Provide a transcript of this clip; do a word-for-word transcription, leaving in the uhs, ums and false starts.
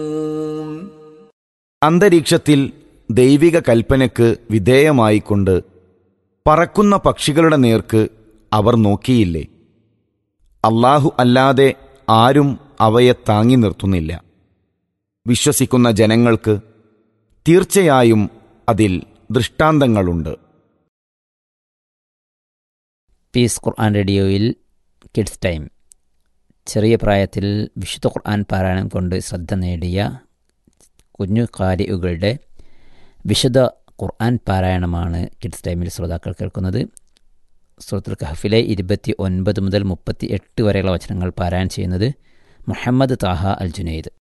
അന്തരീക്ഷത്തിൽ ദൈവിക കൽപ്പനയ്ക്ക് വിധേയമായിക്കൊണ്ട് പറക്കുന്ന പക്ഷികളുടെ നേർക്ക് അവർ നോക്കിയില്ലേ? അല്ലാഹു അല്ലാതെ ആരും അവയെ താങ്ങി നിർത്തുന്നില്ല. വിശ്വസിക്കുന്ന ജനങ്ങൾക്ക് തീർച്ചയായും അതിൽ ദൃഷ്ടാന്തങ്ങളുണ്ട്. പീസ് ഖുർആൻ റേഡിയോയിൽ കിഡ്സ് ടൈം. ചെറിയ പ്രായത്തിൽ വിശുദ്ധ ഖുർആൻ പാരായണം കൊണ്ട് ശ്രദ്ധ നേടിയ കുഞ്ഞു ഖാരിഉകളുടെ വിശുദ്ധ ഖുർആൻ പാരായണമാണ് കിഡ്സ് ടൈമിൽ ശ്രോതാക്കൾ കേൾക്കുന്നത്. സൂറത്തുൽ കഹ്ഫിലെ ഇരുപത്തി ഒൻപത് മുതൽ മുപ്പത്തി എട്ട് വരെയുള്ള വചനങ്ങൾ പാരായണം ചെയ്യുന്നത് മുഹമ്മദ് താഹ അൽ ജുനൈദ്.